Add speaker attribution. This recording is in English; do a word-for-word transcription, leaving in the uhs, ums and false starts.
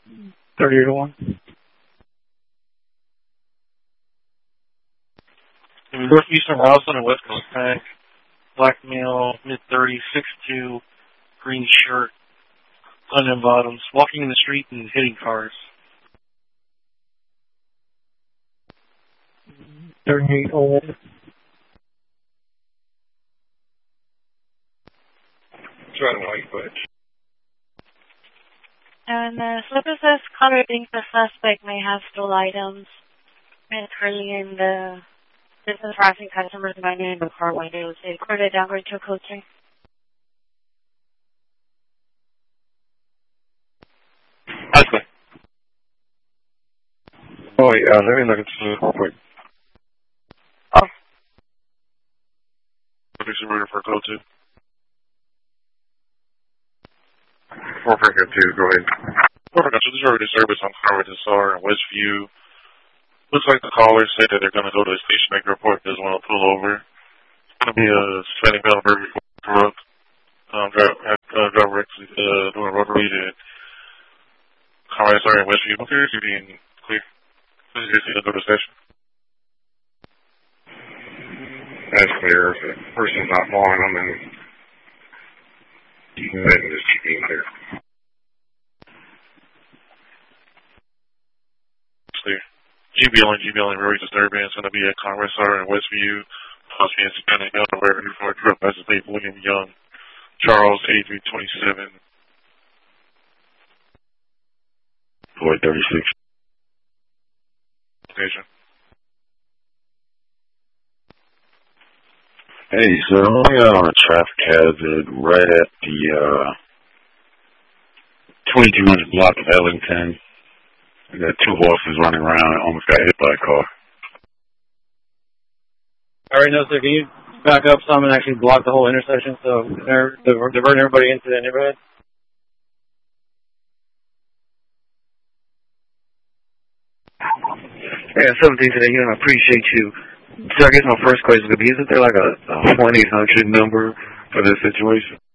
Speaker 1: thirty to one.
Speaker 2: Northeastern Rosslyn and West Coast Tank. Black male, mid thirties, six two, green shirt, onion bottoms, walking in the street and hitting cars.
Speaker 1: thirty-eight old.
Speaker 3: Trying white butch.
Speaker 4: And uh, services coloring the suspect may have stolen items and turning in the business harassing customers by name of car windows. They recorded downgrade to a code check.
Speaker 2: Okay.
Speaker 3: Oh, yeah, let me look into it real quick.
Speaker 2: Oh. Producer reader for code two.
Speaker 3: four figure two, go ahead.
Speaker 2: four figure two, this is already service on Carver Desar and Westview. Looks like the caller said that they're going to go to the station, make a report, doesn't want to pull over. It's going to be a Hispanic male, very corrupt. Um, driver, uh, driver actually, uh, doing a road read at Carver Desar and Westview. Okay, you're being clear. Please get to go to the station.
Speaker 3: That's clear. If the person's not following them, then you can go ahead and just keep being clear.
Speaker 2: Clear. G B L and G B L and Rory Disturbance going to be at Congress R and Westview. Possibly in Hispanic male, wherever you for Trump, as State William Young, Charles, A three twenty-seven.
Speaker 3: four thirty-six.
Speaker 2: Location.
Speaker 3: Hey, so I'm out on a traffic hazard right at the uh, twenty-two hundred block of Ellington. I got two horses running around and almost got hit by a car.
Speaker 1: All right, no, sir. Can you back up some and actually block the whole intersection so they're diverting everybody into the neighborhood?
Speaker 5: Yeah, something today, you know, I appreciate you. So I guess my first question would be, isn't there like a, a one eight hundred number for this situation?